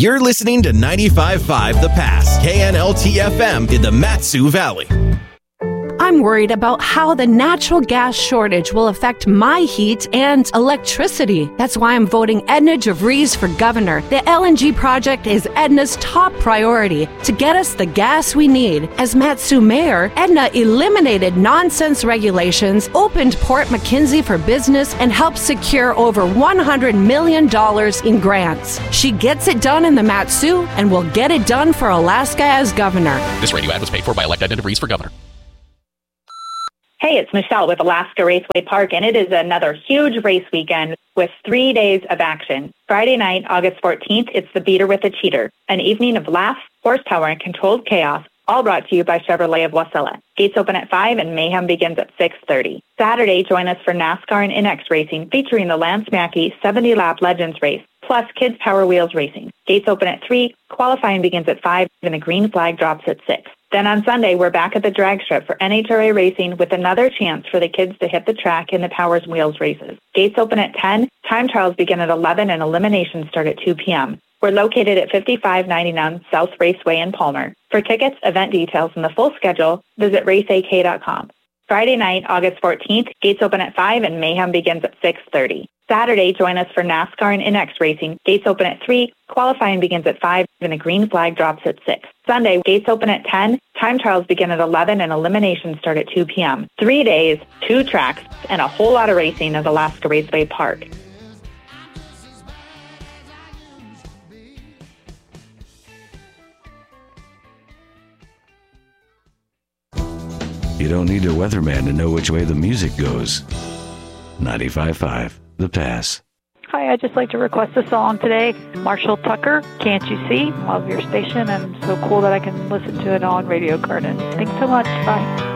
You're listening to 95.5 The Pass, KNLT-FM in the Mat-Su Valley. I'm worried about how the natural gas shortage will affect my heat and electricity. That's why I'm voting Edna JeVries for governor. The LNG project is Edna's top priority to get us the gas we need. As Mat-Su mayor, Edna eliminated nonsense regulations, opened Port McKenzie for business, and helped secure over $100 million in grants. She gets it done in the Mat-Su and will get it done for Alaska as governor. This radio ad was paid for by Elect Edna DeVries for governor. Hey, it's Michelle with Alaska Raceway Park, and it is another huge race weekend with 3 days of action. Friday night, August 14th, it's the Beater with a Cheater, an evening of laughs, horsepower, and controlled chaos, all brought to you by Chevrolet of Wasilla. Gates open at 5 and mayhem begins at 6:30. Saturday, join us for NASCAR and NX racing featuring the Lance Mackey 70-lap Legends race, plus Kids Power Wheels racing. Gates open at 3, qualifying begins at 5, and the green flag drops at 6. Then on Sunday, we're back at the drag strip for NHRA racing with another chance for the kids to hit the track in the Powers Wheels races. Gates open at 10, time trials begin at 11, and eliminations start at 2 p.m. We're located at 5599 South Raceway in Palmer. For tickets, event details, and the full schedule, visit raceak.com. Friday night, August 14th, gates open at 5 and mayhem begins at 6:30. Saturday, join us for NASCAR and NX racing. Gates open at 3, qualifying begins at 5, and the green flag drops at 6. Sunday, gates open at 10, time trials begin at 11, and eliminations start at 2 p.m. 3 days, 2 tracks, and a whole lot of racing at Alaska Raceway Park. You don't need a weatherman to know which way the music goes. 95.5 The Pass. Hi, I'd just like to request a song today. Marshall Tucker, Can't You See? Love your station, and so cool that I can listen to it on Radio Garden. Thanks so much. Bye.